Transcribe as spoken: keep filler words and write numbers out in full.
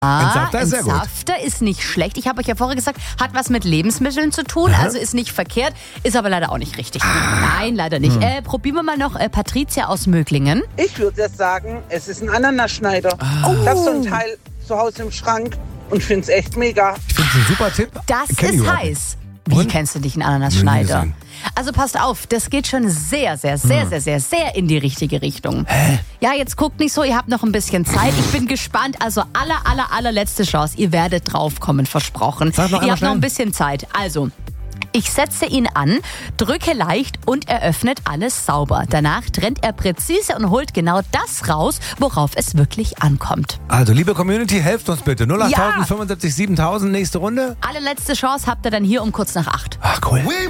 Entsafter ist sehr gut. Entsafter ist nicht schlecht. Ich habe euch ja vorher gesagt, hat was mit Lebensmitteln zu tun, Aha. also ist nicht verkehrt, ist aber leider auch nicht richtig. Nein, leider nicht. Hm. Äh, probieren wir mal noch äh, Patricia aus Möglingen. Ich würde jetzt sagen, es ist ein Ananasschneider. Oh. Ich habe so ein Teil zu Hause im Schrank und finde es echt mega. Ich finde es ein super Tipp. Das Kenn ich ist überhaupt heiß. Wie Und? kennst du dich einen Nie Ananasschneider? gesehen. Also passt auf, das geht schon sehr, sehr, sehr, Hm. sehr, sehr, sehr in die richtige Richtung. Hä? Ja, jetzt guckt nicht so, ihr habt noch ein bisschen Zeit. Ich bin gespannt. Also aller, aller, allerletzte Chance. Ihr werdet draufkommen, versprochen. Sag noch ihr einmal habt noch schnell. ein bisschen Zeit. Also, ich setze ihn an, drücke leicht und er öffnet alles sauber. Danach trennt er präzise und holt genau das raus, worauf es wirklich ankommt. Also, liebe Community, helft uns bitte. null acht Ja. fünfundsiebzig siebentausend, nächste Runde. Allerletzte Chance habt ihr dann hier um kurz nach acht. Ach, cool.